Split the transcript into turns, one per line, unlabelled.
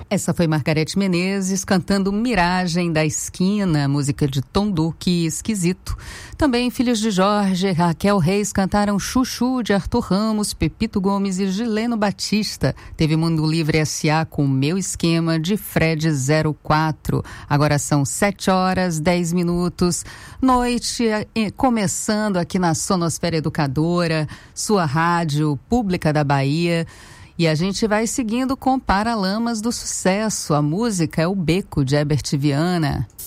Essa foi Margareth Menezes cantando Miragem da Esquina, música de Tom Duque, Esquisito. Também Filhos de Jorge e Raquel Reis cantaram Chuchu, de Arthur Ramos, Pepito Gomes e Gileno Batista. Teve Mundo Livre S.A. com Meu Esquema, de Fred 04. Agora são 7h10. Noite começando aqui na Sonosfera Educadora, sua rádio pública da Bahia. E a gente vai seguindo com Paralamas do Sucesso. A música é O Beco, de Herbert Viana.